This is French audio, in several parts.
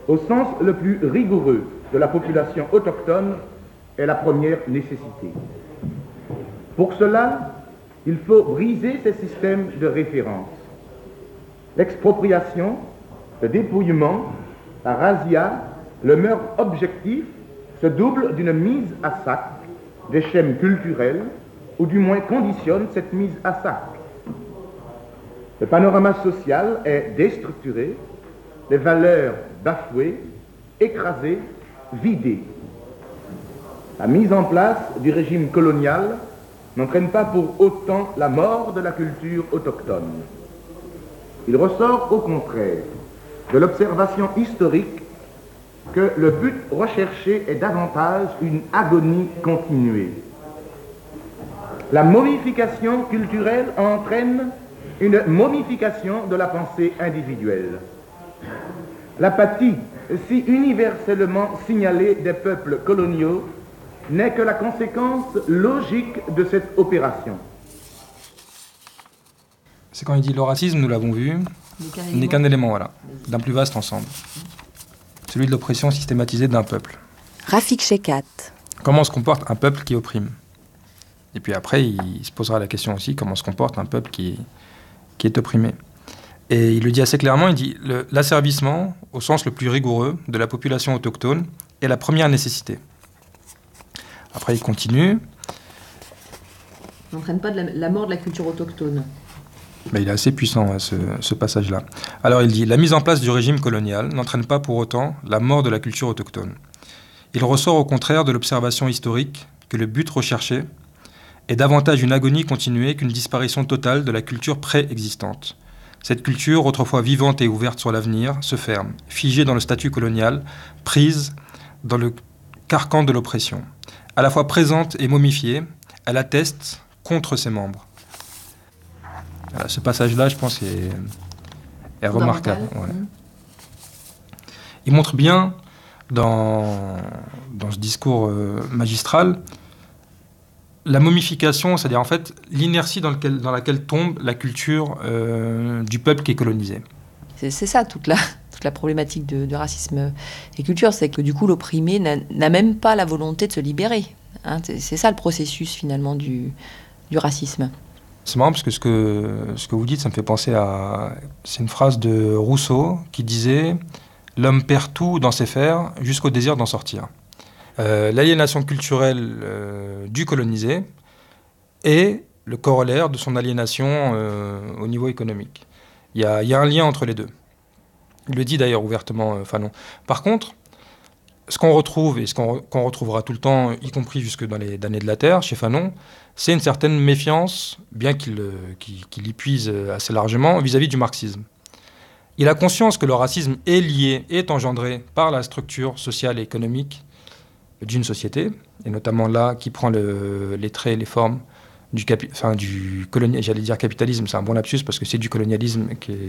au sens le plus rigoureux de la population autochtone est la première nécessité. Pour cela, il faut briser ces systèmes de référence. L'expropriation, le dépouillement, la razzia, le meurtre objectif se double d'une mise à sac des schèmes culturels, ou du moins conditionne cette mise à sac. Le panorama social est déstructuré, les valeurs bafouées, écrasées, vidées. La mise en place du régime colonial n'entraîne pas pour autant la mort de la culture autochtone. Il ressort au contraire de l'observation historique que le but recherché est davantage une agonie continuée. La momification culturelle entraîne une momification de la pensée individuelle. L'apathie, si universellement signalée des peuples coloniaux, n'est que la conséquence logique de cette opération. C'est quand il dit le racisme, nous l'avons vu, n'est qu'un élément, voilà, d'un plus vaste ensemble. Celui de l'oppression systématisée d'un peuple. Rafik Chekhat. Comment se comporte un peuple qui opprime? Et puis après, il se posera la question aussi, comment se comporte un peuple qui est opprimé. Et il le dit assez clairement, il dit « L'asservissement, au sens le plus rigoureux, de la population autochtone, est la première nécessité. » Après, il continue. Ça n'entraîne pas de la mort de la culture autochtone. Mais il est assez puissant, ce passage-là. Alors il dit « La mise en place du régime colonial n'entraîne pas pour autant la mort de la culture autochtone. Il ressort au contraire de l'observation historique que le but recherché est davantage une agonie continuée qu'une disparition totale de la culture préexistante. Cette culture, autrefois vivante et ouverte sur l'avenir, se ferme, figée dans le statut colonial, prise dans le carcan de l'oppression. À la fois présente et momifiée, elle atteste contre ses membres. » Voilà, ce passage-là, je pense, est remarquable. Ouais. Il montre bien, dans ce discours magistral, la momification, c'est-à-dire en fait l'inertie dans laquelle tombe la culture du peuple qui est colonisé. C'est ça toute la problématique de racisme et culture, c'est que du coup l'opprimé n'a même pas la volonté de se libérer. Hein, c'est ça le processus finalement du racisme. C'est marrant parce que ce que vous dites, ça me fait penser à... C'est une phrase de Rousseau qui disait « L'homme perd tout dans ses fers jusqu'au désir d'en sortir ». L'aliénation culturelle du colonisé est le corollaire de son aliénation au niveau économique. Il y a un lien entre les deux. Il le dit d'ailleurs ouvertement, Fanon. Par contre, ce qu'on retrouve, et ce qu'on retrouvera tout le temps, y compris jusque dans les damnés de la Terre, chez Fanon, c'est une certaine méfiance, bien qu'il y puise assez largement, vis-à-vis du marxisme. Il a conscience que le racisme est lié, est engendré par la structure sociale et économique d'une société, et notamment là, qui prend les traits, les formes du colonialisme, j'allais dire capitalisme, c'est un bon lapsus, parce que c'est du colonialisme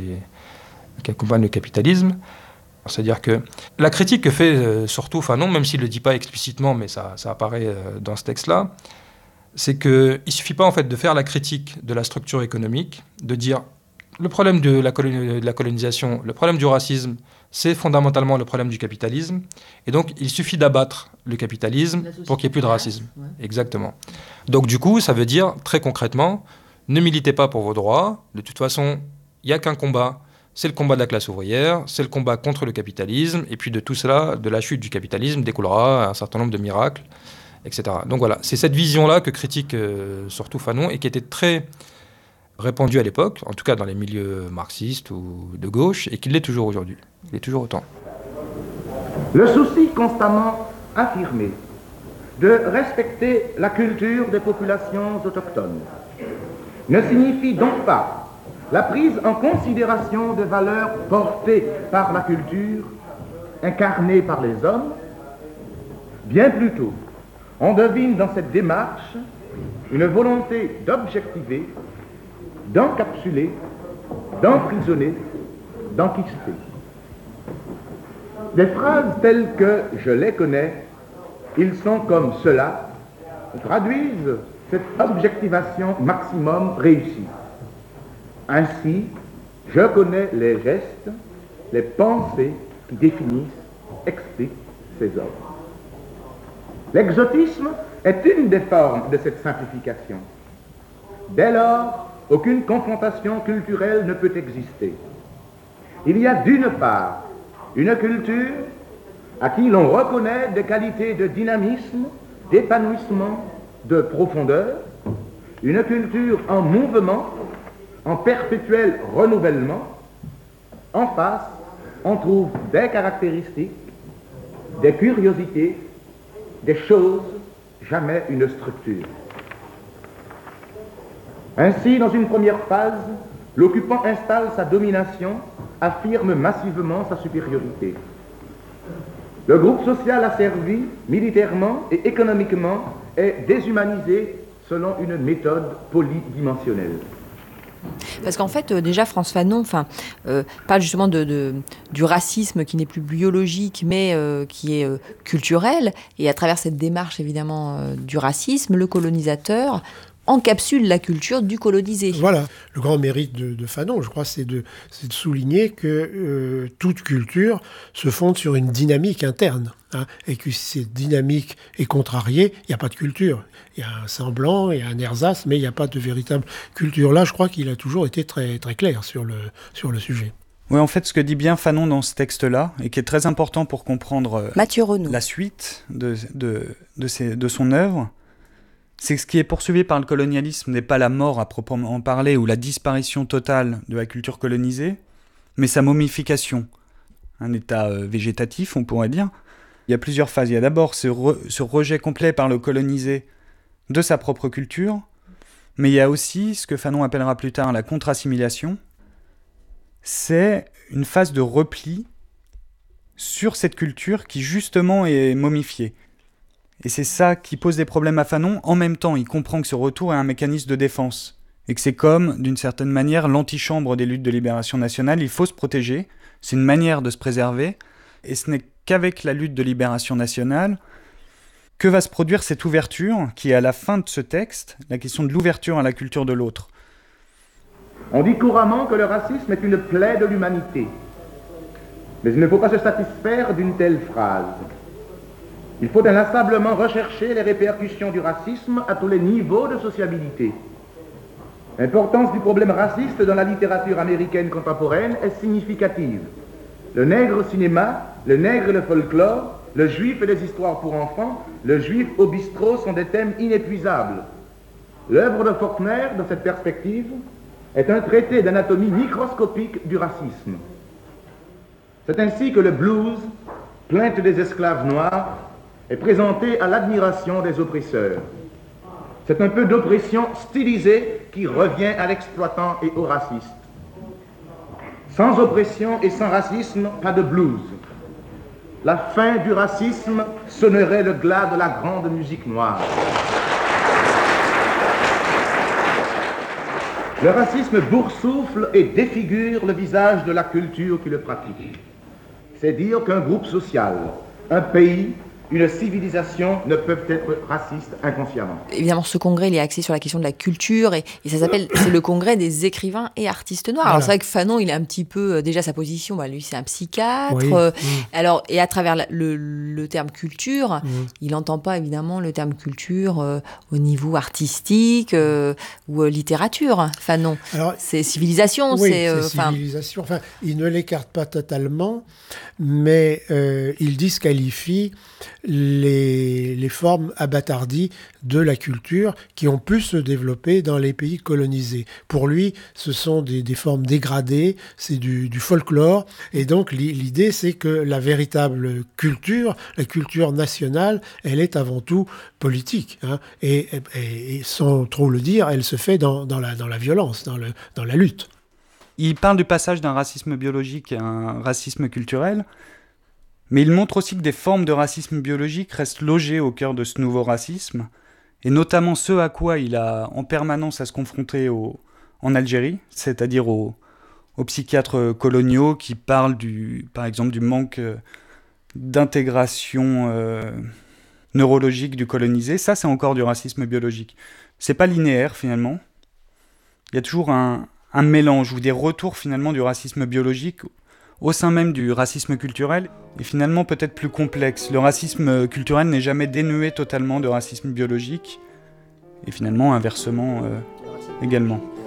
qui accompagne le capitalisme. C'est-à-dire que la critique que fait surtout Fanon, même s'il ne le dit pas explicitement, mais ça apparaît dans ce texte-là, c'est qu'il ne suffit pas en fait de faire la critique de la structure économique, de dire le problème de la colonisation, le problème du racisme, c'est fondamentalement le problème du capitalisme. Et donc, il suffit d'abattre le capitalisme pour qu'il n'y ait plus de racisme. Ouais. Exactement. Donc, du coup, ça veut dire, très concrètement, ne militez pas pour vos droits. De toute façon, il n'y a qu'un combat. C'est le combat de la classe ouvrière, c'est le combat contre le capitalisme. Et puis, de tout cela, de la chute du capitalisme, découlera un certain nombre de miracles, etc. Donc, voilà. C'est cette vision-là que critique surtout Fanon et qui était très répandu à l'époque, en tout cas dans les milieux marxistes ou de gauche, et qu'il l'est toujours aujourd'hui. Il est toujours autant. Le souci constamment affirmé de respecter la culture des populations autochtones ne signifie donc pas la prise en considération de valeurs portées par la culture, incarnées par les hommes. Bien plutôt, on devine dans cette démarche une volonté d'objectiver, d'encapsuler, d'emprisonner, d'enquister. Des phrases telles que « je les connais »,« ils sont comme cela » traduisent cette objectivation maximum réussie. Ainsi, je connais les gestes, les pensées qui définissent explique ses œuvres. L'exotisme est une des formes de cette simplification. Dès lors, aucune confrontation culturelle ne peut exister. Il y a d'une part une culture à qui l'on reconnaît des qualités de dynamisme, d'épanouissement, de profondeur, une culture en mouvement, en perpétuel renouvellement. En face, on trouve des caractéristiques, des curiosités, des choses, jamais une structure. Ainsi, dans une première phase, l'occupant installe sa domination, affirme massivement sa supériorité. Le groupe social asservi, militairement et économiquement, est déshumanisé selon une méthode polydimensionnelle. Parce qu'en fait, déjà, Frantz Fanon parle justement du racisme qui n'est plus biologique, mais qui est culturel. Et à travers cette démarche, évidemment, du racisme, le colonisateur encapsule la culture du colonisé. Voilà, le grand mérite de Fanon, je crois, c'est de souligner que toute culture se fonde sur une dynamique interne, hein, et que si cette dynamique est contrariée, il n'y a pas de culture. Il y a un semblant, il y a un ersatz, mais il n'y a pas de véritable culture. Là, je crois qu'il a toujours été très, très clair sur le sujet. Oui, en fait, ce que dit bien Fanon dans ce texte-là, et qui est très important pour comprendre la suite de son œuvre, c'est que ce qui est poursuivi par le colonialisme n'est pas la mort à proprement parler ou la disparition totale de la culture colonisée, mais sa momification. Un état végétatif, on pourrait dire. Il y a plusieurs phases. Il y a d'abord ce rejet complet par le colonisé de sa propre culture, mais il y a aussi ce que Fanon appellera plus tard la contre-assimilation. C'est une phase de repli sur cette culture qui justement est momifiée. Et c'est ça qui pose des problèmes à Fanon. En même temps, il comprend que ce retour est un mécanisme de défense. Et que c'est comme, d'une certaine manière, l'antichambre des luttes de libération nationale. Il faut se protéger. C'est une manière de se préserver. Et ce n'est qu'avec la lutte de libération nationale que va se produire cette ouverture, qui est à la fin de ce texte, la question de l'ouverture à la culture de l'autre. On dit couramment que le racisme est une plaie de l'humanité. Mais il ne faut pas se satisfaire d'une telle phrase. Il faut inlassablement rechercher les répercussions du racisme à tous les niveaux de sociabilité. L'importance du problème raciste dans la littérature américaine contemporaine est significative. Le nègre au cinéma, le nègre et le folklore, le juif et les histoires pour enfants, le juif au bistrot sont des thèmes inépuisables. L'œuvre de Faulkner, dans cette perspective, est un traité d'anatomie microscopique du racisme. C'est ainsi que le blues, plainte des esclaves noirs, est présenté à l'admiration des oppresseurs. C'est un peu d'oppression stylisée qui revient à l'exploitant et au raciste. Sans oppression et sans racisme, pas de blues. La fin du racisme sonnerait le glas de la grande musique noire. Le racisme boursoufle et défigure le visage de la culture qui le pratique. C'est dire qu'un groupe social, un pays, une civilisation ne peuvent être racistes inconsciemment. Évidemment, ce congrès, il est axé sur la question de la culture et ça s'appelle, c'est le congrès des écrivains et artistes noirs. Voilà. Alors c'est vrai que Fanon, il a un petit peu, déjà sa position, lui c'est un psychiatre. Oui. Alors, et à travers le terme culture, il n'entend pas évidemment le terme culture au niveau artistique ou littérature, Fanon. Alors, c'est civilisation. Oui, c'est civilisation. Enfin, il ne l'écarte pas totalement, mais il disqualifie les formes abattardies de la culture qui ont pu se développer dans les pays colonisés. Pour lui, ce sont des formes dégradées, c'est du folklore, et donc l'idée c'est que la véritable culture, la culture nationale, elle est avant tout politique, hein, et sans trop le dire, elle se fait dans la violence, dans la lutte. Il parle du passage d'un racisme biologique à un racisme culturel, mais il montre aussi que des formes de racisme biologique restent logées au cœur de ce nouveau racisme, et notamment ce à quoi il a en permanence à se confronter en Algérie, c'est-à-dire aux psychiatres coloniaux qui parlent par exemple du manque d'intégration neurologique du colonisé. Ça, c'est encore du racisme biologique. C'est pas linéaire finalement. Il y a toujours un mélange ou des retours finalement du racisme biologique au sein même du racisme culturel est finalement peut-être plus complexe. Le racisme culturel n'est jamais dénué totalement de racisme biologique, et finalement inversement également.